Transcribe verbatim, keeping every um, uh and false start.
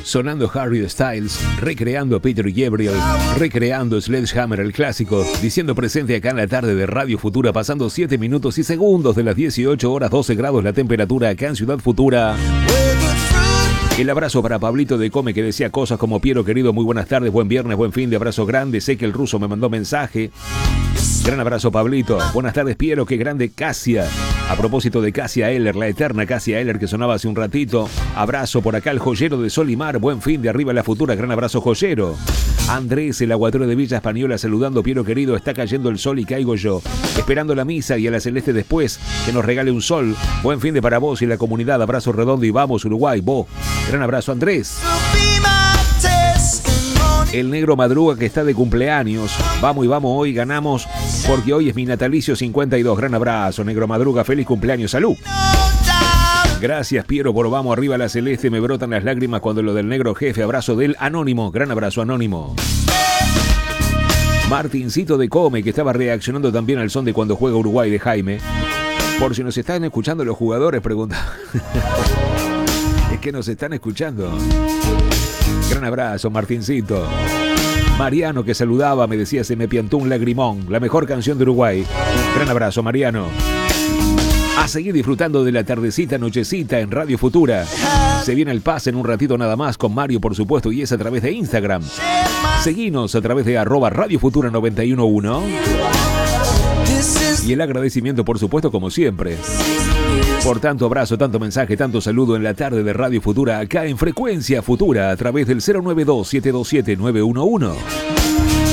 sonando Harry Styles, recreando a Peter Gabriel, recreando Sledgehammer, el clásico, diciendo presente acá en la tarde de Radio Futura, pasando siete minutos y segundos de las dieciocho horas, doce grados la temperatura acá en Ciudad Futura. El abrazo para Pablito de Come, que decía cosas como: Piero querido, muy buenas tardes, buen viernes, buen fin de, abrazo grande, sé que el ruso me mandó mensaje. Gran abrazo, Pablito. Buenas tardes, Piero, qué grande Casia. A propósito de Casia Eller, la eterna Casia Eller que sonaba hace un ratito. Abrazo por acá al joyero de Sol y Mar, buen fin de, arriba la Futura, gran abrazo, joyero. Andrés, el aguatero de Villa Española, saludando: Piero querido, está cayendo el sol y caigo yo, esperando la misa y a la Celeste después, que nos regale un sol. Buen fin de para vos y la comunidad, abrazo redondo y vamos Uruguay, vos. Gran abrazo, Andrés. El negro madruga, que está de cumpleaños. Vamos y vamos, hoy ganamos porque hoy es mi natalicio cincuenta y dos. Gran abrazo, negro madruga, feliz cumpleaños, salud. Gracias, Piero, por vamos arriba la Celeste. Me brotan las lágrimas cuando lo del negro jefe. Abrazo del Anónimo, gran abrazo, Anónimo. Martincito de Come, que estaba reaccionando también al son de Cuando juega Uruguay de Jaime. Por si nos están escuchando los jugadores, pregunta. Es que nos están escuchando. Gran abrazo, Martincito. Mariano, que saludaba, me decía: se me piantó un lagrimón, la mejor canción de Uruguay. Gran abrazo, Mariano. A seguir disfrutando de la tardecita, nochecita en Radio Futura. Se viene el pase en un ratito nada más con Mario, por supuesto, y es a través de Instagram. Seguinos a través de arroba Radio Futura noventa y uno punto uno. Y el agradecimiento, por supuesto, como siempre. Por tanto abrazo, tanto mensaje, tanto saludo en la tarde de Radio Futura, acá en Frecuencia Futura, a través del cero nueve dos, siete dos siete, nueve uno uno.